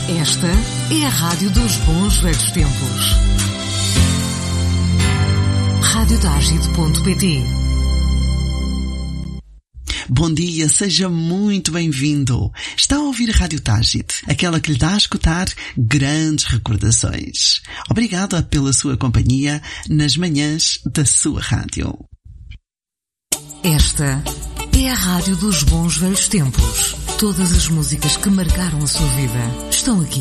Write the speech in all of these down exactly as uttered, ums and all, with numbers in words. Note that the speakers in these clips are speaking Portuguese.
Esta é a rádio dos bons velhos tempos. rádio tágide ponto pt. Bom dia, seja muito bem-vindo. Está a ouvir a Rádio Tágide, aquela que lhe dá a escutar grandes recordações. Obrigada pela sua companhia nas manhãs da sua rádio. Esta é a rádio dos bons velhos tempos. Todas as músicas que marcaram a sua vida estão aqui.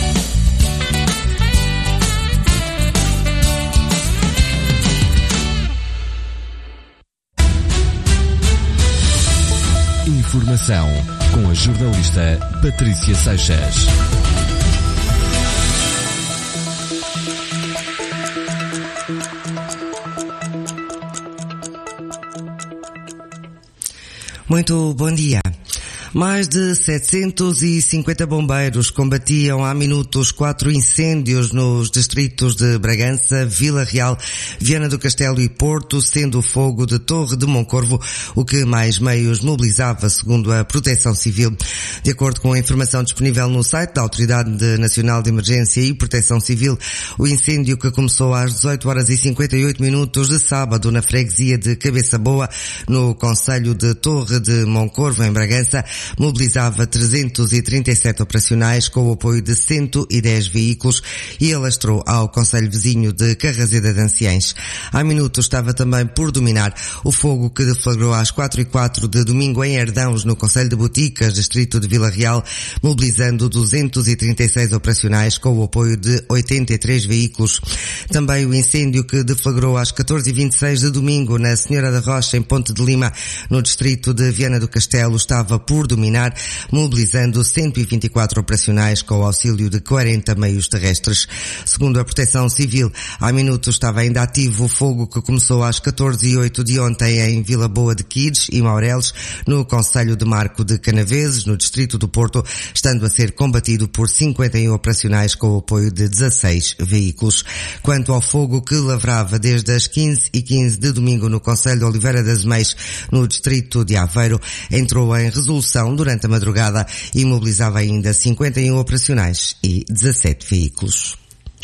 Informação com a jornalista Patrícia Seixas. Muito bom dia. Mais de setecentos e cinquenta bombeiros combatiam há minutos quatro incêndios nos distritos de Bragança, Vila Real, Viana do Castelo e Porto, sendo o fogo de Torre de Moncorvo o que mais meios mobilizava, segundo a Proteção Civil. De acordo com a informação disponível no site da Autoridade Nacional de Emergência e Proteção Civil, o incêndio, que começou às dezoito horas e cinquenta e oito minutos de sábado na freguesia de Cabeça Boa, no concelho de Torre de Moncorvo, em Bragança, mobilizava trezentos e trinta e sete operacionais com o apoio de cento e dez veículos e alastrou ao concelho vizinho de Carraseda de Anciães. Há minutos estava também por dominar o fogo que deflagrou às quatro e quatro de domingo em Herdãos, no concelho de Boticas, distrito de Vila Real, mobilizando duzentos e trinta e seis operacionais com o apoio de oitenta e três veículos. Também o incêndio que deflagrou às catorze e vinte e seis de domingo na Senhora da Rocha, em Ponte de Lima, no distrito de Viana do Castelo, estava por dominar, mobilizando cento e vinte e quatro operacionais com o auxílio de quarenta meios terrestres. Segundo a Proteção Civil, há minutos estava ainda ativo o fogo que começou às catorze e oito de ontem em Vila Boa de Quides e Maureles, no concelho de Marco de Canaveses, no distrito do Porto, estando a ser combatido por cinquenta e um operacionais com o apoio de dezasseis veículos. Quanto ao fogo que lavrava desde as quinze e quinze de domingo no concelho de Oliveira das Meias, no distrito de Aveiro, entrou em resolução durante a madrugada e mobilizava ainda cinquenta e um operacionais e dezassete veículos.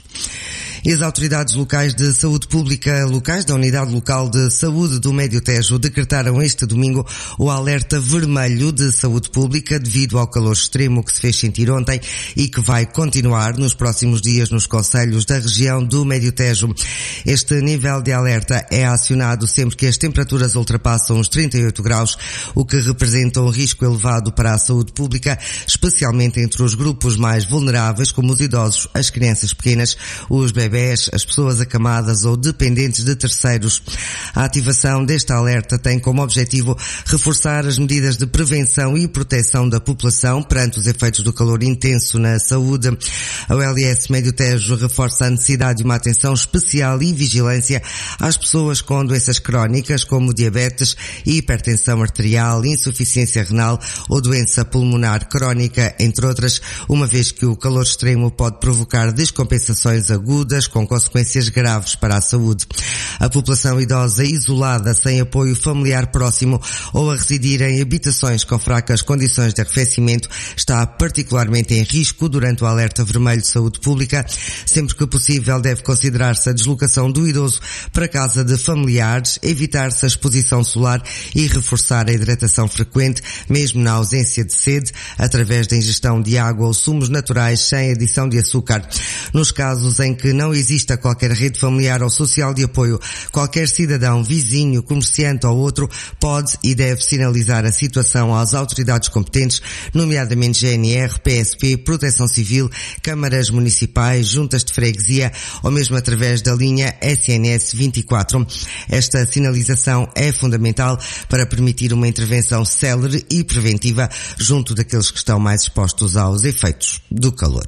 E as autoridades locais de saúde pública locais da Unidade Local de Saúde do Médio Tejo decretaram este domingo o alerta vermelho de saúde pública devido ao calor extremo que se fez sentir ontem e que vai continuar nos próximos dias nos concelhos da região do Médio Tejo. Este nível de alerta é acionado sempre que as temperaturas ultrapassam os trinta e oito graus, o que representa um risco elevado para a saúde pública, especialmente entre os grupos mais vulneráveis, como os idosos, as crianças pequenas, os bebés, as pessoas acamadas ou dependentes de terceiros. A ativação deste alerta tem como objetivo reforçar as medidas de prevenção e proteção da população perante os efeitos do calor intenso na saúde. A O L S Médio Tejo reforça a necessidade de uma atenção especial e vigilância às pessoas com doenças crónicas como diabetes, hipertensão arterial, insuficiência renal ou doença pulmonar crónica, entre outras, uma vez que o calor extremo pode provocar descompensações agudas com consequências graves para a saúde. A população idosa isolada, sem apoio familiar próximo ou a residir em habitações com fracas condições de arrefecimento está particularmente em risco durante o alerta vermelho de saúde pública. Sempre que possível deve considerar-se a deslocação do idoso para casa de familiares, evitar-se a exposição solar e reforçar a hidratação frequente, mesmo na ausência de sede, através da ingestão de água ou sumos naturais sem adição de açúcar. Nos casos em que não exista qualquer rede familiar ou social de apoio, qualquer cidadão, vizinho, comerciante ou outro pode e deve sinalizar a situação às autoridades competentes, nomeadamente G N R, P S P, Proteção Civil, câmaras municipais, juntas de freguesia ou mesmo através da linha S N S vinte e quatro. Esta sinalização é fundamental para permitir uma intervenção célere e preventiva junto daqueles que estão mais expostos aos efeitos do calor.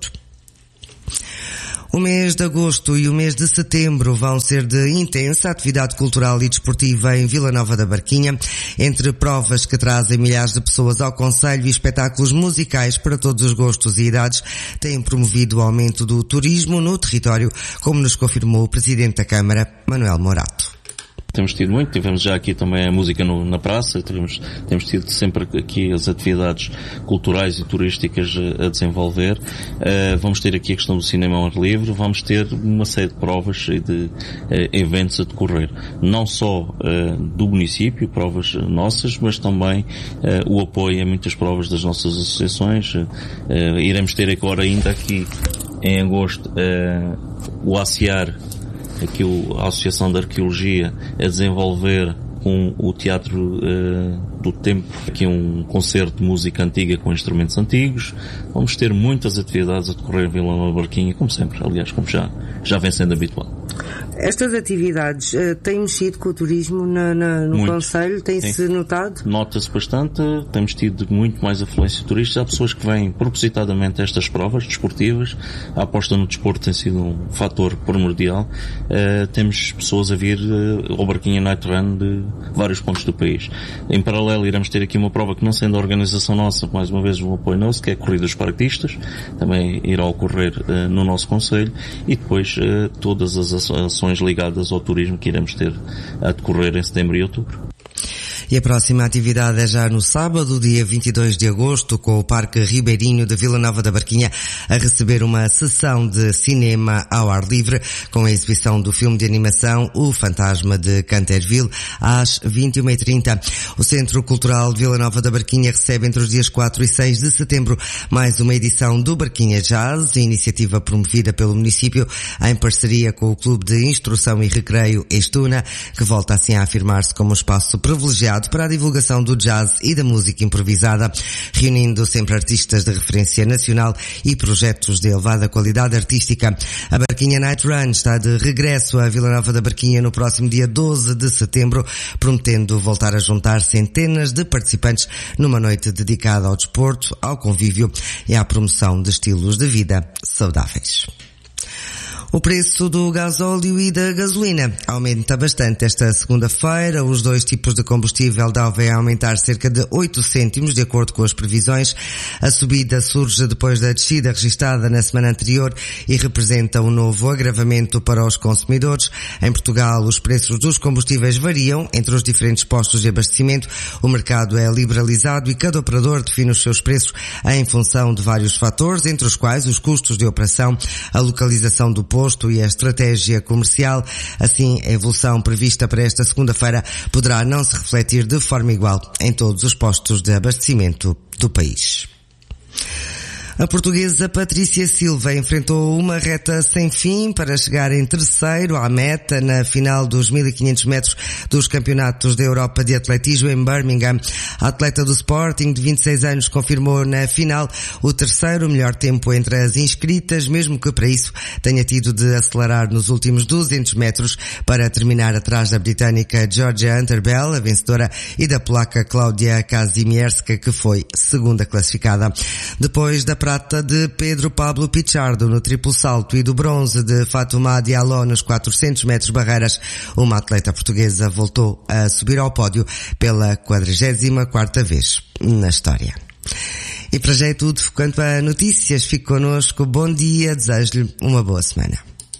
O mês de agosto e o mês de setembro vão ser de intensa atividade cultural e desportiva em Vila Nova da Barquinha, entre provas que trazem milhares de pessoas ao concelho e espetáculos musicais para todos os gostos e idades, têm promovido o aumento do turismo no território, como nos confirmou o Presidente da Câmara, Manuel Morato. Temos tido muito, tivemos já aqui também a música no, na praça, temos, temos tido sempre aqui as atividades culturais e turísticas a, a desenvolver. Uh, vamos ter aqui a questão do cinema ao ar livre, vamos ter uma série de provas e de uh, eventos a decorrer. Não só uh, do município, provas nossas, mas também uh, o apoio a muitas provas das nossas associações. Uh, uh, iremos ter agora ainda aqui em agosto uh, o ACIAR, aqui a Associação de Arqueologia, a desenvolver com o Teatro uh, do Tempo, aqui um concerto de música antiga com instrumentos antigos. Vamos ter muitas atividades a decorrer em Vila Nova da Barquinha, como sempre, aliás, como já, já vem sendo habitual. Estas atividades uh, têm mexido com o turismo na, na, no muito. Concelho? Tem-se notado? Nota-se bastante, temos tido muito mais afluência de turistas. Há pessoas que vêm propositadamente a estas provas desportivas. A aposta no desporto tem sido um fator primordial. Uh, temos pessoas a vir uh, ao Barquinha Night Run de vários pontos do país. Em paralelo, iremos ter aqui uma prova que, não sendo a organização nossa, mais uma vez um apoio nosso, que é a Corrida dos Paraquedistas. Também irá ocorrer uh, no nosso concelho. E depois uh, todas as ações ligadas ao turismo que iremos ter a decorrer em setembro e outubro. E a próxima atividade é já no sábado, dia vinte e dois de agosto, com o Parque Ribeirinho de Vila Nova da Barquinha a receber uma sessão de cinema ao ar livre, com a exibição do filme de animação O Fantasma de Canterville, às vinte e uma e trinta. O Centro Cultural de Vila Nova da Barquinha recebe entre os dias quatro e seis de setembro mais uma edição do Barquinha Jazz, iniciativa promovida pelo município em parceria com o Clube de Instrução e Recreio Estuna, que volta assim a afirmar-se como um espaço privilegiado para a divulgação do jazz e da música improvisada, reunindo sempre artistas de referência nacional e projetos de elevada qualidade artística. A Barquinha Night Run está de regresso à Vila Nova da Barquinha no próximo dia doze de setembro, prometendo voltar a juntar centenas de participantes numa noite dedicada ao desporto, ao convívio e à promoção de estilos de vida saudáveis. O preço do gasóleo e da gasolina aumenta bastante esta segunda-feira. Os dois tipos de combustível devem aumentar cerca de oito cêntimos, de acordo com as previsões. A subida surge depois da descida registada na semana anterior e representa um novo agravamento para os consumidores. Em Portugal, os preços dos combustíveis variam entre os diferentes postos de abastecimento. O mercado é liberalizado e cada operador define os seus preços em função de vários fatores, entre os quais os custos de operação, a localização do posto e a estratégia comercial. Assim, a evolução prevista para esta segunda-feira poderá não se refletir de forma igual em todos os postos de abastecimento do país. A portuguesa Patrícia Silva enfrentou uma reta sem fim para chegar em terceiro à meta na final dos mil e quinhentos metros dos Campeonatos da Europa de Atletismo em Birmingham. A atleta do Sporting, de vinte e seis anos, confirmou na final o terceiro melhor tempo entre as inscritas, mesmo que para isso tenha tido de acelerar nos últimos duzentos metros para terminar atrás da britânica Georgia Hunter-Bell, a vencedora, e da polaca Klaudia Kazimierska, que foi segunda classificada. Depois da prata de Pedro Pablo Pichardo no triplo salto e do bronze de Fatouma Diallo nos quatrocentos metros barreiras, uma atleta portuguesa voltou a subir ao pódio pela quadragésima quarta vez na história. E para já é tudo quanto a notícias. Fique connosco, bom dia, desejo-lhe uma boa semana.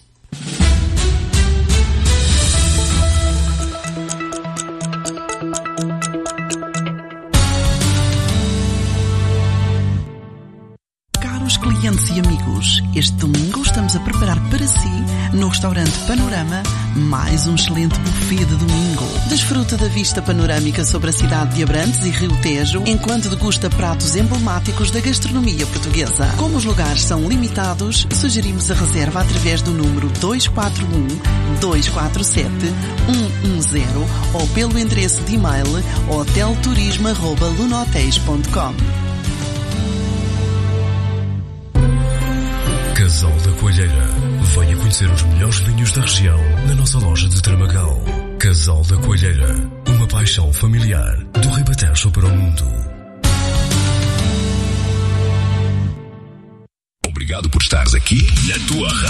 Clientes e amigos, este domingo estamos a preparar para si, no restaurante Panorama, mais um excelente buffet de domingo. Desfruta da vista panorâmica sobre a cidade de Abrantes e Rio Tejo, enquanto degusta pratos emblemáticos da gastronomia portuguesa. Como os lugares são limitados, sugerimos a reserva através do número dois quatro um, dois quatro sete, um um zero ou pelo endereço de e-mail hotelturismo arroba lunotéis ponto com. Casal da Coelheira. Venha conhecer os melhores vinhos da região na nossa loja de Tramagal. Casal da Coelheira. Uma paixão familiar do Ribatejo para o mundo. Obrigado por estares aqui na tua rádio.